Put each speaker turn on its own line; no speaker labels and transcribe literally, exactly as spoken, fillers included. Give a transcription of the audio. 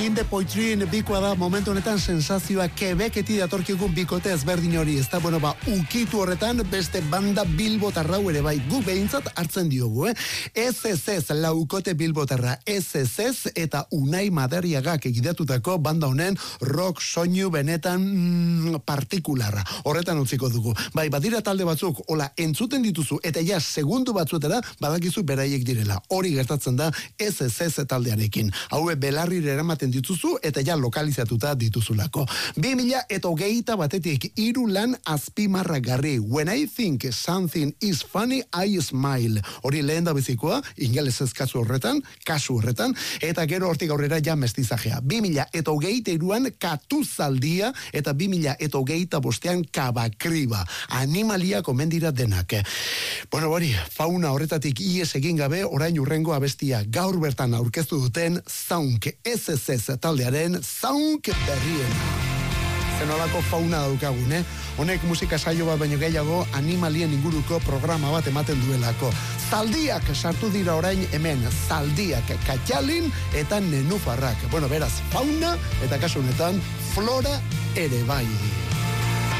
Jean de Poitrien bikoa da momentu honetan sensazioa Quebeceti datorkigun bikote ezberdin hori, ez da, bueno, ba, ukitu horretan beste banda bilbotarrau ere bai, gu behintzat hartzen diogu, eh? Ez ez ez, laukote bilbotarra, ez ez ez, eta Unai Madariagak egidatutako banda honen rock soinu benetan mm, partikularra. Horretan utziko dugu. Bai, badira talde batzuk, hola, entzuten dituzu, eta ja, segundu batzuetara, badakizu beraiek direla. Hori gertatzen da, ez ez ez taldearekin. Haue belarrire eramaten dituzu, eta ja lokalizatuta dituzulako. Bi mila eta hogeita batetik hiru lan azpimarragarri. When I think something is funny, I smile. Hori lehen da bezikoa, ingelesez kasu horretan, kasu horretan, eta gero hortik aurrera ja mestizajea. Bi mila eta hogeita iruan katuzaldia, eta bi mila eta hogeita bostean kabakriba. Animalia komendira denak. Bueno, hori, fauna horretatik ies egin gabe, orain urrengo abestia gaur bertan aurkeztu duten Zaunk ez ez ez taldearen Zaunk berriena. Zenolako fauna daukagun, eh? Honek musika saio bat baino gehiago animalien inguruko programa bat ematen duelako. Zaldiak sartu dira orain hemen, zaldiak katxalin eta nenufarrak. Bueno, beraz, fauna eta kasu honetan flora ere bai.